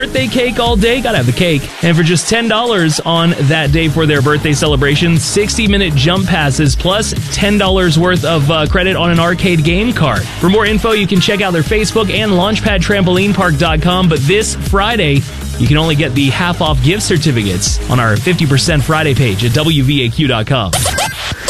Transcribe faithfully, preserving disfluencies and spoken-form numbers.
birthday cake all day, gotta have the cake. And for just ten dollars on that day for their birthday celebration, sixty minute jump passes plus ten dollars worth of uh, credit on an arcade game card. For more info, you can check out their Facebook and launchpad trampoline park dot com. But this Friday, you can only get the half off gift certificates on our fifty percent Friday page at W V A Q dot com.